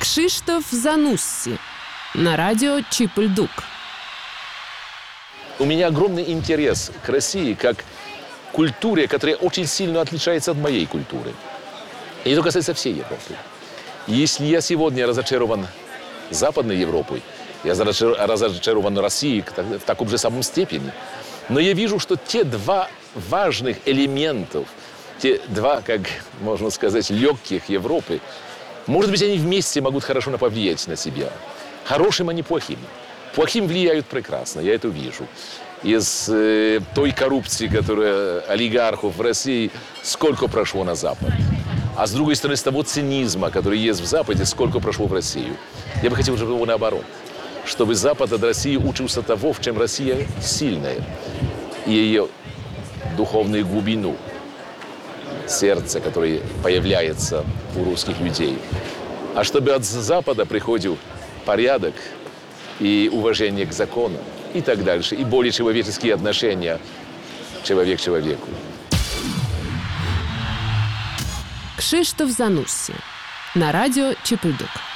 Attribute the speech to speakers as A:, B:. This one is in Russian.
A: Krzysztof Zanussi на радио Чип-Ль-Дук.
B: У меня огромный интерес к России как к культуре, которая очень сильно отличается от моей культуры. И это касается всей Европы. Если я сегодня разочарован Западной Европой, я разочарован Россией в таком же самом степени, но я вижу, что те два важных элементов, те два, как можно сказать, легких Европы, может быть, они вместе могут хорошо повлиять на себя. Хорошим, а не плохим. Плохим влияют прекрасно, я это вижу. Из той коррупции, которая олигархов в России, сколько прошло на Запад. А с другой стороны, с того цинизма, который есть в Западе, сколько прошло в Россию. Я бы хотел, чтобы его наоборот. Чтобы Запад от России учился того, в чем Россия сильная. И ее духовную глубину. Сердце, которое появляется у русских людей. А чтобы от Запада приходил порядок и уважение к закону и так дальше. И более человеческие отношения человек к человеку.
A: Krzysztof Zanussi на радио Чип-Ль-Дук.